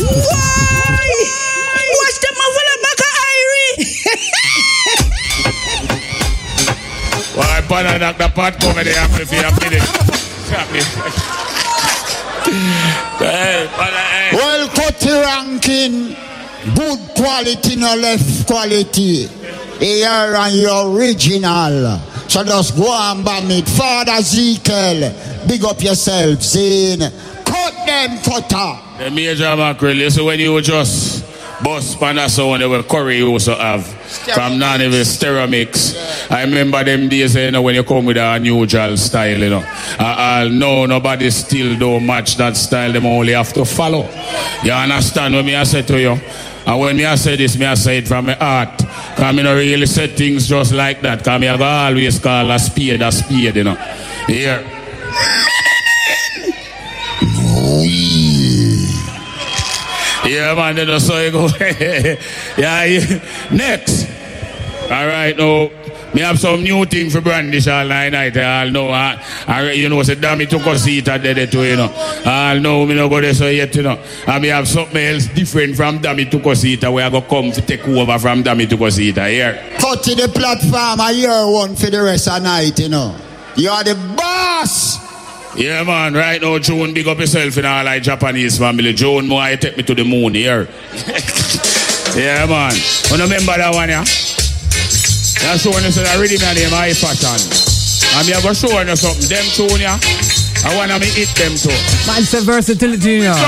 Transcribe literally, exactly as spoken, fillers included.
Why? Watch them move on the back of Irie. Why, Pana, knock the pot cover the amplifier a minute. Hey, Pana, hey. Well, Cutty ranking, good quality, no left quality. Here and your original. So just go and bomb it. Father Ezekiel, big up yourself, Zane. Cut them, cutter. The major mackerel, so when you just bust Pana sound, they will curry you also have. From none of the Stereomix. Yeah. I remember them days, you know, when you come with a new jal style, you know. Uh, uh, no, nobody still don't match that style. Them only have to follow. You understand what me I say to you? And when me I say this, me I say it from my heart. Because I don't really say things just like that. Because I have always call a spade a spade, you know. Here. Yeah, man, then so you go. Yeah, yeah, next. All right, now, me have some new thing for brandish all night. I'll know, uh, I, you know, say, damn, it took a seat at the too, you know. I'll know, me no go there so yet, you know. And me have something else different from damn, it took a seat where I go come to take over from damn, it took a seat here. Cut to the platform, I hear one for the rest of the night, you know. You are the boss. Yeah, man, right now, June, big up yourself in all like Japanese family. June, more I take me to the moon here. Yeah, man. You remember that one, yeah? That's showing you that rhythm and them high fashion. And me have to show you something. Them tune, yeah? I want to me eat them too. Man, it's a versatility, you know.